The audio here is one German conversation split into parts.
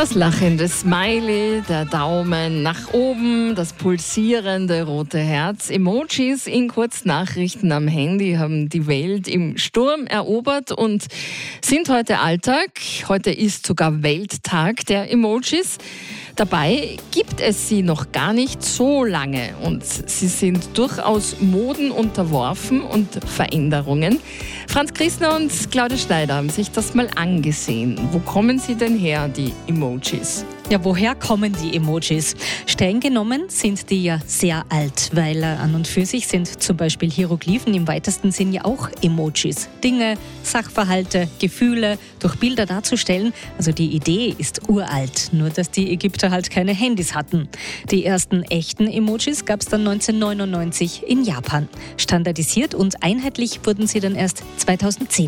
Das lachende Smiley, der Daumen nach oben, das pulsierende rote Herz. Emojis in Kurznachrichten am Handy haben die Welt im Sturm erobert und sind heute Alltag. Heute ist sogar Welttag der Emojis. Dabei gibt es sie noch gar nicht so lange und sie sind durchaus Moden unterworfen und Veränderungen. Franz Christner und Claudia Schneider haben sich das mal angesehen. Wo kommen sie denn her, die Emojis? Ja, woher kommen die Emojis? Streng genommen sind die ja sehr alt, weil an und für sich sind zum Beispiel Hieroglyphen im weitesten Sinn ja auch Emojis. Dinge, Sachverhalte, Gefühle durch Bilder darzustellen. Also die Idee ist uralt, nur dass die Ägypter halt keine Handys hatten. Die ersten echten Emojis gab es dann 1999 in Japan. Standardisiert und einheitlich wurden sie dann erst 2010.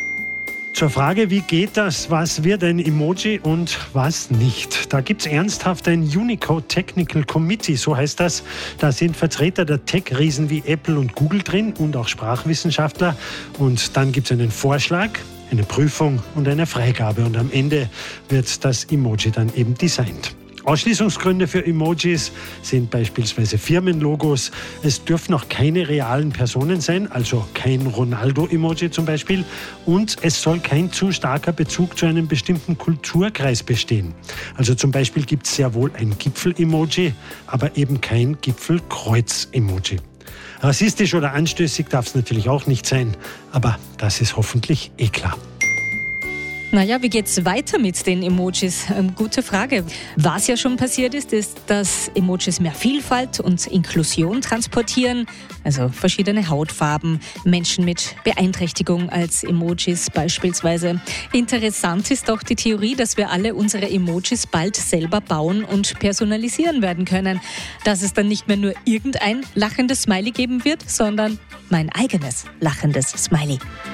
Zur Frage, wie geht das, was wird ein Emoji und was nicht? Da gibt es ernsthaft ein Unicode Technical Committee, so heißt das. Da sind Vertreter der Tech-Riesen wie Apple und Google drin und auch Sprachwissenschaftler. Und dann gibt es einen Vorschlag, eine Prüfung und eine Freigabe. Und am Ende wird das Emoji dann eben designt. Ausschließungsgründe für Emojis sind beispielsweise Firmenlogos. Es dürfen auch keine realen Personen sein, also kein Ronaldo-Emoji zum Beispiel. Und es soll kein zu starker Bezug zu einem bestimmten Kulturkreis bestehen. Also zum Beispiel gibt es sehr wohl ein Gipfel-Emoji, aber eben kein Gipfelkreuz-Emoji. Rassistisch oder anstößig darf es natürlich auch nicht sein, aber das ist hoffentlich klar. Naja, wie geht's weiter mit den Emojis? Gute Frage. Was ja schon passiert ist, dass Emojis mehr Vielfalt und Inklusion transportieren. Also verschiedene Hautfarben, Menschen mit Beeinträchtigung als Emojis beispielsweise. Interessant ist auch die Theorie, dass wir alle unsere Emojis bald selber bauen und personalisieren werden können. Dass es dann nicht mehr nur irgendein lachendes Smiley geben wird, sondern mein eigenes lachendes Smiley.